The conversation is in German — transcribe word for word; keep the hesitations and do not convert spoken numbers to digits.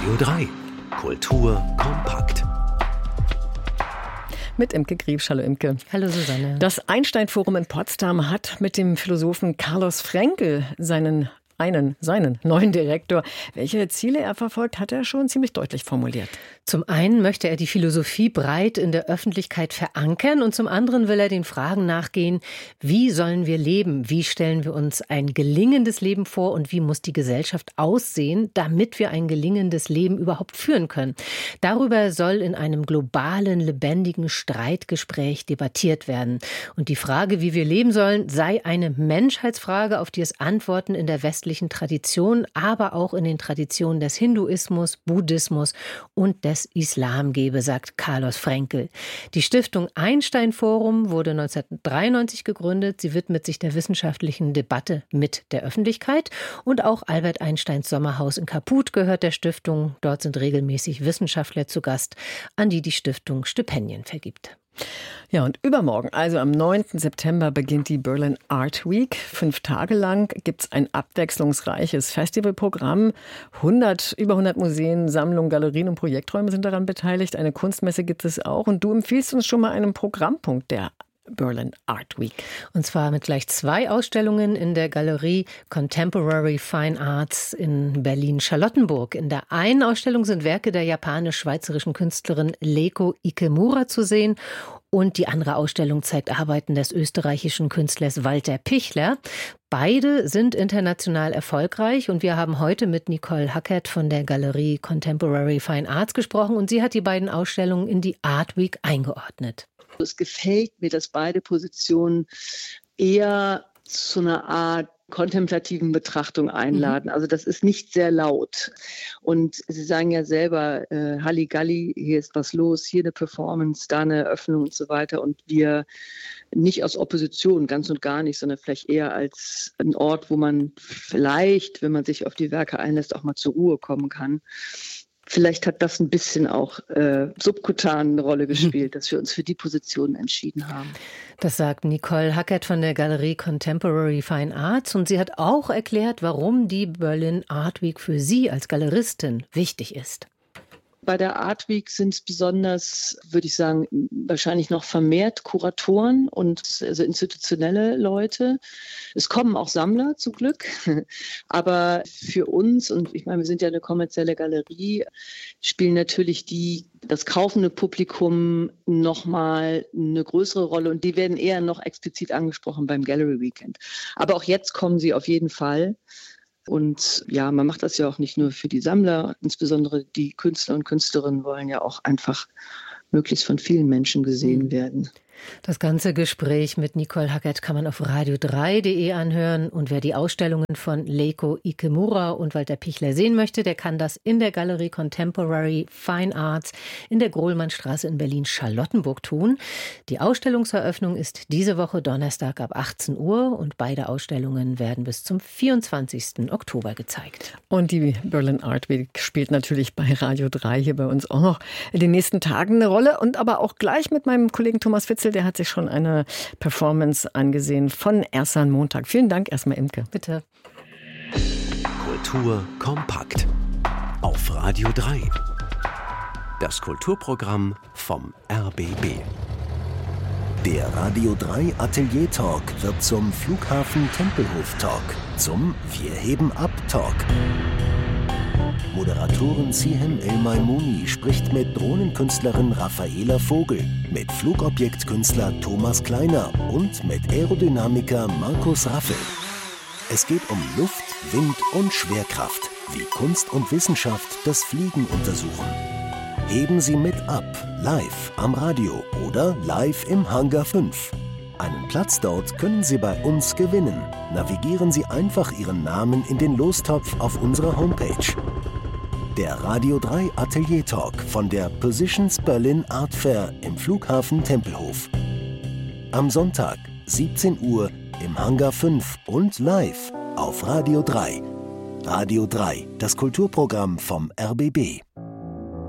Radio drei. Kultur kompakt. Mit Imke Griebsch. Hallo Imke. Hallo Susanne. Das Einstein-Forum in Potsdam hat mit dem Philosophen Carlos Fraenkel seinen einen, seinen neuen Direktor. Welche Ziele er verfolgt, hat er schon ziemlich deutlich formuliert. Zum einen möchte er die Philosophie breit in der Öffentlichkeit verankern und zum anderen will er den Fragen nachgehen, wie sollen wir leben? Wie stellen wir uns ein gelingendes Leben vor und wie muss die Gesellschaft aussehen, damit wir ein gelingendes Leben überhaupt führen können? Darüber soll in einem globalen, lebendigen Streitgespräch debattiert werden. Und die Frage, wie wir leben sollen, sei eine Menschheitsfrage, auf die es Antworten in der westlichen Tradition, aber auch in den Traditionen des Hinduismus, Buddhismus und des Islam gebe, sagt Carlos Fraenkel. Die Stiftung Einstein Forum wurde neunzehnhundertdreiundneunzig gegründet. Sie widmet sich der wissenschaftlichen Debatte mit der Öffentlichkeit. Und auch Albert Einsteins Sommerhaus in Kaput gehört der Stiftung. Dort sind regelmäßig Wissenschaftler zu Gast, an die die Stiftung Stipendien vergibt. Ja, und übermorgen, also am neunten September, beginnt die Berlin Art Week. Fünf Tage lang gibt es ein abwechslungsreiches Festivalprogramm. hundert, über hundert Museen, Sammlungen, Galerien und Projekträume sind daran beteiligt. Eine Kunstmesse gibt es auch. Und du empfiehlst uns schon mal einen Programmpunkt der Berlin Art Week. Und zwar mit gleich zwei Ausstellungen in der Galerie Contemporary Fine Arts in Berlin-Charlottenburg. In der einen Ausstellung sind Werke der japanisch-schweizerischen Künstlerin Leiko Ikemura zu sehen. Und die andere Ausstellung zeigt Arbeiten des österreichischen Künstlers Walter Pichler. Beide sind international erfolgreich und wir haben heute mit Nicole Hackert von der Galerie Contemporary Fine Arts gesprochen und sie hat die beiden Ausstellungen in die Art Week eingeordnet. Es gefällt mir, dass beide Positionen eher zu einer Art kontemplativen Betrachtung einladen. Also das ist nicht sehr laut. Und Sie sagen ja selber, äh, Halligalli, hier ist was los, hier eine Performance, da eine Eröffnung und so weiter. Und wir nicht aus Opposition, ganz und gar nicht, sondern vielleicht eher als ein Ort, wo man vielleicht, wenn man sich auf die Werke einlässt, auch mal zur Ruhe kommen kann. Vielleicht hat das ein bisschen auch äh, subkutan eine Rolle gespielt, dass wir uns für die Position entschieden haben. Das sagt Nicole Hackert von der Galerie Contemporary Fine Arts. Und sie hat auch erklärt, warum die Berlin Art Week für sie als Galeristin wichtig ist. Bei der Art Week sind es besonders, würde ich sagen, wahrscheinlich noch vermehrt Kuratoren und also institutionelle Leute. Es kommen auch Sammler zum Glück, aber für uns, und ich meine, wir sind ja eine kommerzielle Galerie, spielen natürlich die, das kaufende Publikum nochmal eine größere Rolle und die werden eher noch explizit angesprochen beim Gallery Weekend. Aber auch jetzt kommen sie auf jeden Fall. Und ja, man macht das ja auch nicht nur für die Sammler, insbesondere die Künstler und Künstlerinnen wollen ja auch einfach möglichst von vielen Menschen gesehen werden. Das ganze Gespräch mit Nicole Hackert kann man auf radio drei punkt de anhören. Und wer die Ausstellungen von Leiko Ikemura und Walter Pichler sehen möchte, der kann das in der Galerie Contemporary Fine Arts in der Grohlmannstraße in Berlin-Charlottenburg tun. Die Ausstellungseröffnung ist diese Woche Donnerstag ab achtzehn Uhr und beide Ausstellungen werden bis zum vierundzwanzigsten Oktober gezeigt. Und die Berlin Art Week spielt natürlich bei Radio drei hier bei uns auch noch in den nächsten Tagen eine Rolle. Und aber auch gleich mit meinem Kollegen Thomas Witzel, der hat sich schon eine Performance angesehen von Ersan Montag. Vielen Dank erstmal, Imke. Bitte. Kultur kompakt. Auf Radio drei. Das Kulturprogramm vom R B B. Der Radio drei Atelier Talk wird zum Flughafen Tempelhof Talk, zum Wir heben ab Talk. Moderatorin Sihem El-Maimouni spricht mit Drohnenkünstlerin Raffaela Vogel, mit Flugobjektkünstler Thomas Kleiner und mit Aerodynamiker Markus Raffel. Es geht um Luft, Wind und Schwerkraft, wie Kunst und Wissenschaft das Fliegen untersuchen. Heben Sie mit ab, live am Radio oder live im Hangar fünf. Einen Platz dort können Sie bei uns gewinnen. Navigieren Sie einfach Ihren Namen in den Lostopf auf unserer Homepage. Der Radio drei Atelier Talk von der Positions Berlin Art Fair im Flughafen Tempelhof. Am Sonntag, siebzehn Uhr, im Hangar fünf und live auf Radio drei. Radio drei, das Kulturprogramm vom R B B.